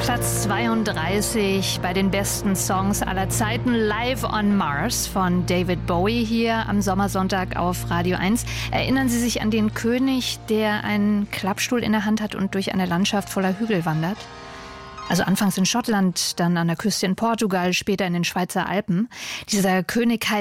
Platz 32 bei den besten Songs aller Zeiten. Live on Mars von David Bowie hier am Sommersonntag auf Radio 1. Erinnern Sie sich an den König, der einen Klappstuhl in der Hand hat und durch eine Landschaft voller Hügel wandert? Also anfangs in Schottland, dann an der Küste in Portugal, später in den Schweizer Alpen. Dieser König heißt